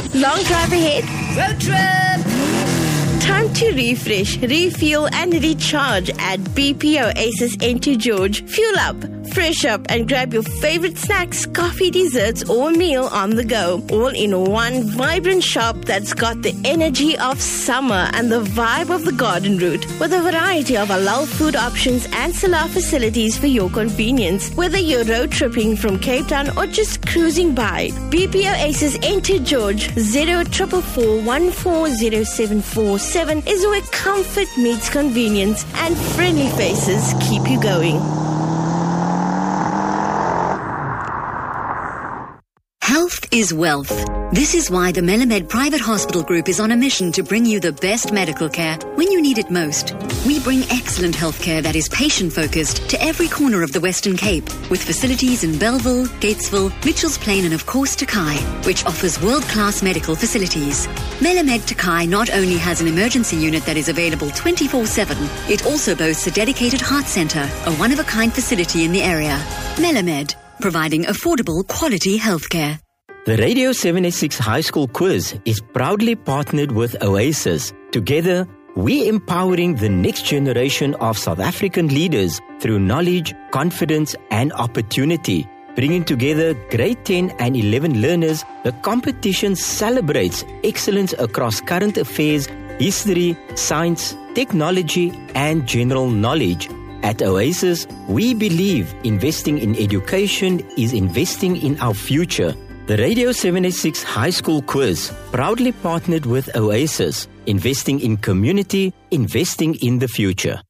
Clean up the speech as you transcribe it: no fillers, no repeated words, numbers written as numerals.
Long drive ahead? Road trip! Time to refresh, refuel and recharge at BP Oasis St. George. Fuel up, fresh up and grab your favorite snacks, coffee, desserts or meal on the go. All in one vibrant shop that's got the energy of summer and the vibe of the garden route, with a variety of halal food options and salah facilities for your convenience. Whether you're road tripping from Cape Town or just cruising by, BP Oasis St. George 0444140747 is where comfort meets convenience and friendly faces keep you going. Health is wealth. This is why the Melamed Private Hospital Group is on a mission to bring you the best medical care when you need it most. We bring excellent healthcare that is patient-focused to every corner of the Western Cape, with facilities in Belleville, Gatesville, Mitchells Plain and of course Takai, which offers world-class medical facilities. Melamed Takai not only has an emergency unit that is available 24/7, it also boasts a dedicated heart centre, a one-of-a-kind facility in the area. Melamed, providing affordable, quality healthcare. The Radio 786 High School Quiz is proudly partnered with Oasis. Together, we're empowering the next generation of South African leaders through knowledge, confidence, and opportunity. Bringing together grade 10 and 11 learners, the competition celebrates excellence across current affairs, history, science, technology, and general knowledge. At Oasis, we believe investing in education is investing in our future. The Radio 786 High School Quiz, proudly partnered with Oasis, investing in community, investing in the future.